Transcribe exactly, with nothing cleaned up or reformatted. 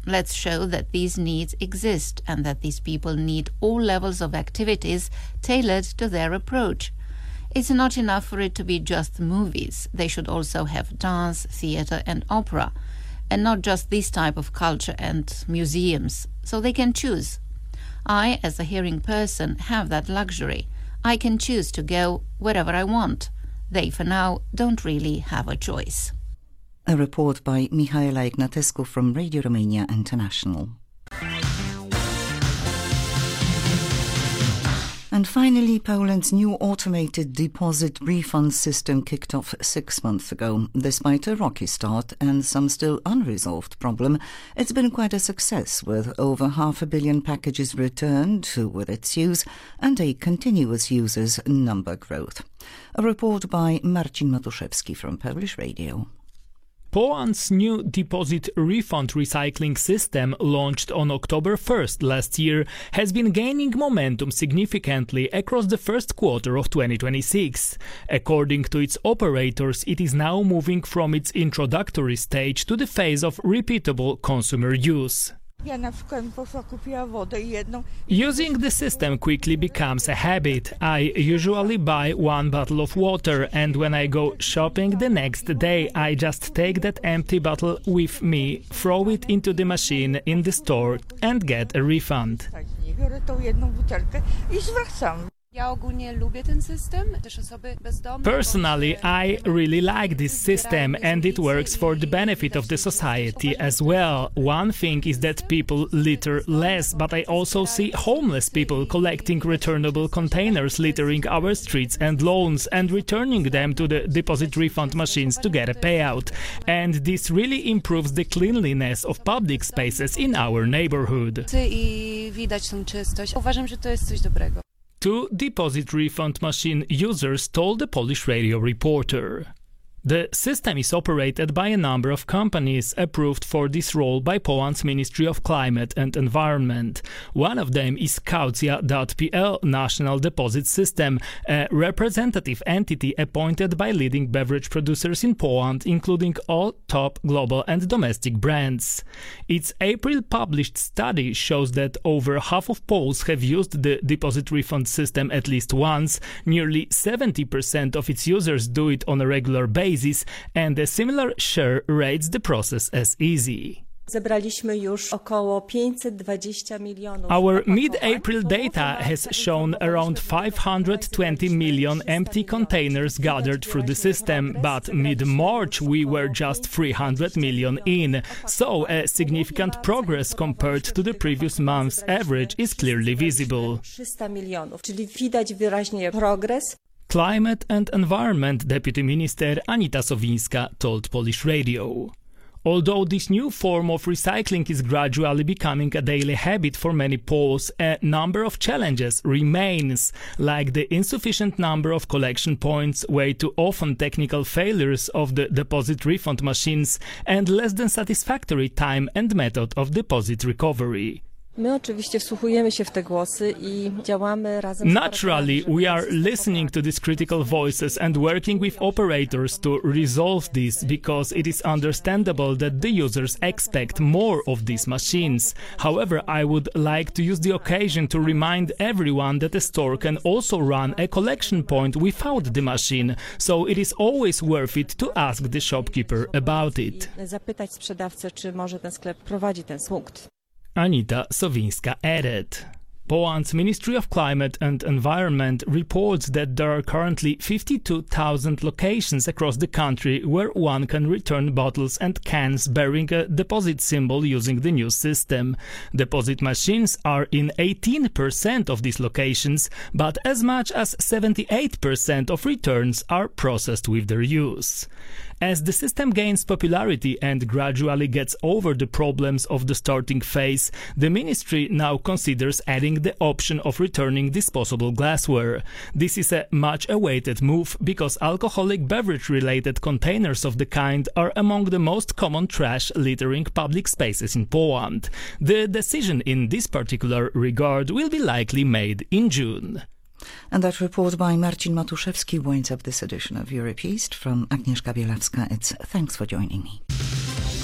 Let's show that these needs exist and that these people need all levels of activities tailored to their approach. It's not enough for it to be just movies. They should also have dance, theatre and opera, and not just this type of culture and museums, so they can choose. I, as a hearing person, have that luxury. I can choose to go wherever I want. They, for now, don't really have a choice. A report by Mihaela Ignatescu from Radio Romania International. And finally, Poland's new automated deposit refund system kicked off six months ago. Despite a rocky start and some still unresolved problem, it's been quite a success, with over half a billion packages returned with its use and a continuous users number growth. A report by Marcin Matuszewski from Polish Radio. Poland's new deposit refund recycling system, launched on October first last year, has been gaining momentum significantly across the first quarter of twenty twenty-six. According to its operators, it is now moving from its introductory stage to the phase of repeatable consumer use. Using the system quickly becomes a habit. I usually buy one bottle of water, and when I go shopping the next day, I just take that empty bottle with me, throw it into the machine in the store and get a refund. Personally, I really like this system, and it works for the benefit of the society as well. One thing is that people litter less, but I also see homeless people collecting returnable containers, littering our streets and lawns and returning them to the deposit refund machines to get a payout. And this really improves the cleanliness of public spaces in our neighborhood. Two deposit refund machine users told the Polish radio reporter. The system is operated by a number of companies approved for this role by Poland's Ministry of Climate and Environment. One of them is Kaucja dot p l National Deposit System, a representative entity appointed by leading beverage producers in Poland, including all top global and domestic brands. Its April published study shows that over half of Poles have used the deposit refund system at least once. Nearly seventy percent of its users do it on a regular basis, and a similar share rates the process as easy. Our mid-April data has shown around five hundred twenty million empty containers gathered through the system, but mid-March we were just three hundred million in, so a significant progress compared to the previous month's average is clearly visible. Climate and Environment Deputy Minister Anita Sowińska told Polish Radio. Although this new form of recycling is gradually becoming a daily habit for many Poles, a number of challenges remains, like the insufficient number of collection points, way too often technical failures of the deposit refund machines, and less than satisfactory time and method of deposit recovery. Naturally, we are listening to these critical voices and working with operators to resolve this, because it is understandable that the users expect more of these machines. However, I would like to use the occasion to remind everyone that a store can also run a collection point without the machine, so it is always worth it to ask the shopkeeper about it. Anita Sowińska added. Poland's Ministry of Climate and Environment reports that there are currently fifty-two thousand locations across the country where one can return bottles and cans bearing a deposit symbol using the new system. Deposit machines are in eighteen percent of these locations, but as much as seventy-eight percent of returns are processed with their use. As the system gains popularity and gradually gets over the problems of the starting phase, the ministry now considers adding the option of returning disposable glassware. This is a much-awaited move because alcoholic beverage-related containers of the kind are among the most common trash littering public spaces in Poland. The decision in this particular regard will be likely made in June. And that report by Marcin Matuszewski winds up this edition of Europe East. From Agnieszka Bielawska, it's thanks for joining me.